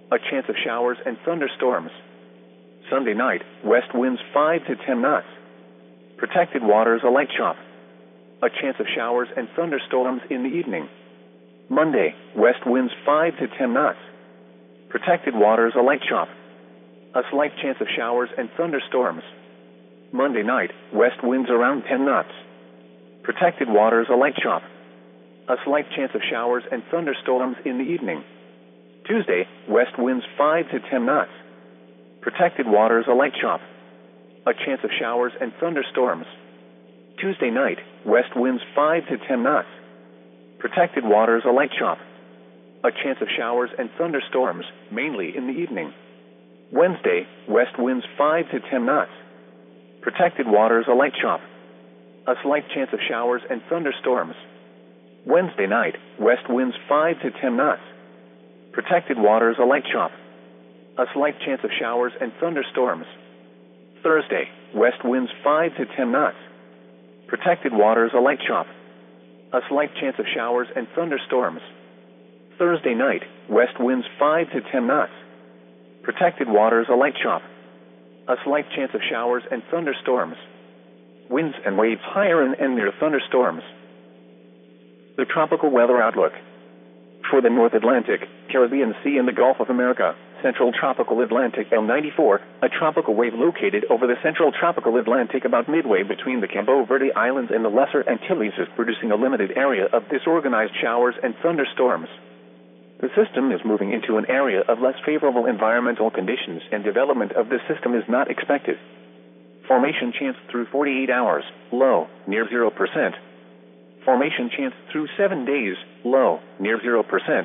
A chance of showers and thunderstorms. Sunday night, west winds 5 to 10 knots. Protected waters a light chop. A chance of showers and thunderstorms in the evening. Monday, west winds 5 to 10 knots. Protected waters a light chop. A slight chance of showers and thunderstorms. Monday night, west winds around 10 knots. Protected waters a light chop. A slight chance of showers and thunderstorms in the evening. Tuesday, west winds 5 to 10 knots. Protected waters a light chop. A chance of showers and thunderstorms. Tuesday night, west winds 5 to 10 knots. Protected waters a light chop. A chance of showers and thunderstorms, mainly in the evening. Wednesday, west winds 5 to 10 knots. Protected waters a light chop. A slight chance of showers and thunderstorms. Wednesday night, west winds 5 to 10 knots. Protected waters a light chop. A slight chance of showers and thunderstorms. Thursday, west winds 5 to 10 knots. Protected waters a light chop. A slight chance of showers and thunderstorms. Thursday night, west winds 5 to 10 knots. Protected waters a light chop. A slight chance of showers and thunderstorms. Winds and waves higher and near thunderstorms. The tropical weather outlook. For the North Atlantic, Caribbean Sea and the Gulf of America, Central Tropical Atlantic L94, a tropical wave located over the Central Tropical Atlantic about midway between the Cabo Verde Islands and the Lesser Antilles is producing a limited area of disorganized showers and thunderstorms. The system is moving into an area of less favorable environmental conditions, and development of the system is not expected. Formation chance through 48 hours, low, near 0%. Formation chance through 7 days, low, near 0%.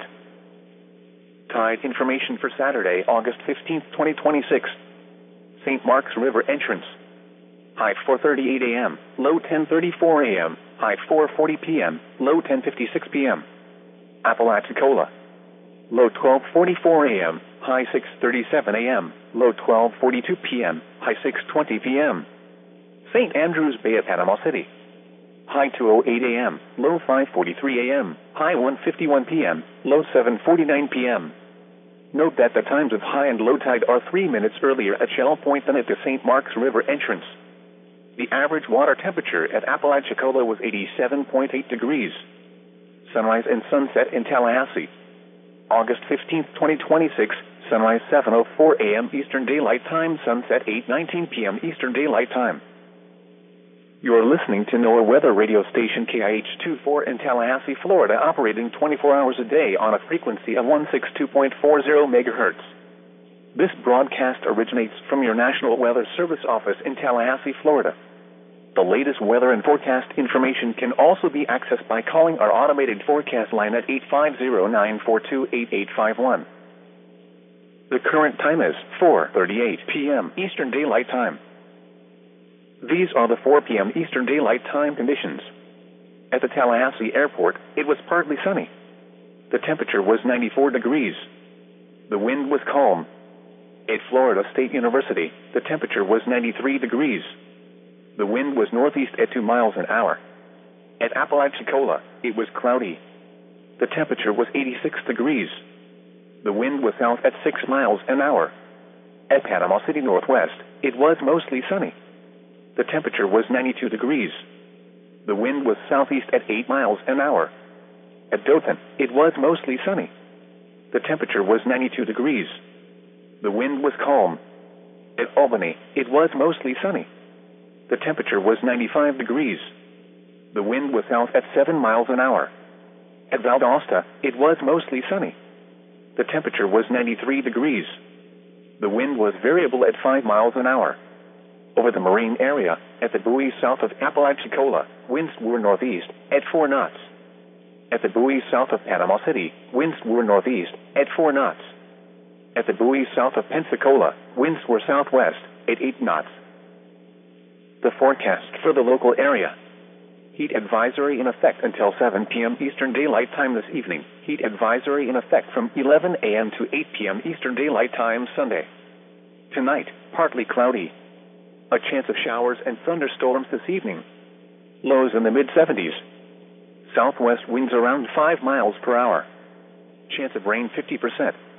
Tide information for Saturday, August 15, 2026. St. Mark's River entrance. High 4:38 a.m., low 10:34 a.m., high 4:40 p.m., low 10:56 p.m. Apalachicola. Low 12:44 a.m., high 6:37 a.m., low 12:42 p.m., high 6:20 p.m. St. Andrews Bay at Panama City. High 2:08 a.m., low 5:43 a.m., high 1:51 p.m., low 7:49 p.m. Note that the times of high and low tide are 3 minutes earlier at Shell Point than at the St. Mark's River entrance. The average water temperature at Apalachicola was 87.8 degrees. Sunrise and sunset in Tallahassee. August 15, 2026, sunrise 7:04 a.m. Eastern Daylight Time, sunset 8:19 p.m. Eastern Daylight Time. You are listening to NOAA weather radio station KIH-24 in Tallahassee, Florida, operating 24 hours a day on a frequency of 162.40 MHz. This broadcast originates from your National Weather Service office in Tallahassee, Florida. The latest weather and forecast information can also be accessed by calling our automated forecast line at 850-942-8851. The current time is 4:38 p.m. Eastern Daylight Time. These are the 4 p.m. Eastern Daylight Time conditions. At the Tallahassee Airport, it was partly sunny. The temperature was 94 degrees. The wind was calm. At Florida State University, the temperature was 93 degrees. The wind was northeast at 2 miles an hour. At Apalachicola, it was cloudy. The temperature was 86 degrees. The wind was south at 6 miles an hour. At Panama City Northwest, it was mostly sunny. The temperature was 92 degrees. The wind was southeast at 8 miles an hour. At Dothan, it was mostly sunny. The temperature was 92 degrees. The wind was calm. At Albany, it was mostly sunny. The temperature was 95 degrees. The wind was south at 7 miles an hour. At Valdosta, it was mostly sunny. The temperature was 93 degrees. The wind was variable at 5 miles an hour. Over the marine area, at the buoys south of Apalachicola, winds were northeast at 4 knots. At the buoys south of Panama City, winds were northeast at 4 knots. At the buoys south of Pensacola, winds were southwest at 8 knots. The forecast for the local area. Heat advisory in effect until 7 p.m. Eastern Daylight Time this evening. Heat advisory in effect from 11 a.m. to 8 p.m. Eastern Daylight Time Sunday. Tonight, partly cloudy. A chance of showers and thunderstorms this evening. Lows in the mid-70s. Southwest winds around 5 miles per hour. Chance of rain 50%.